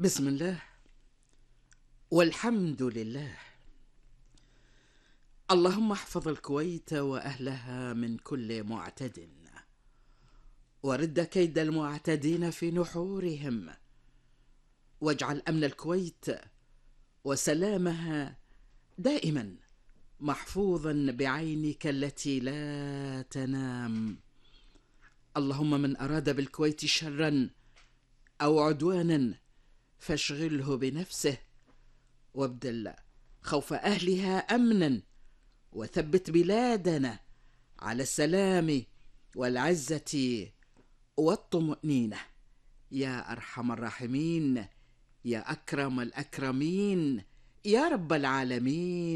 بسم الله والحمد لله. اللهم احفظ الكويت وأهلها من كل معتد، ورد كيد المعتدين في نحورهم، واجعل أمن الكويت وسلامها دائما محفوظا بعينك التي لا تنام. اللهم من أراد بالكويت شرا أو عدوانا فاشغله بنفسه، وابدل خوف أهلها أمنا، وثبت بلادنا على السلام والعزة والطمأنينة يا أرحم الراحمين، يا أكرم الأكرمين، يا رب العالمين.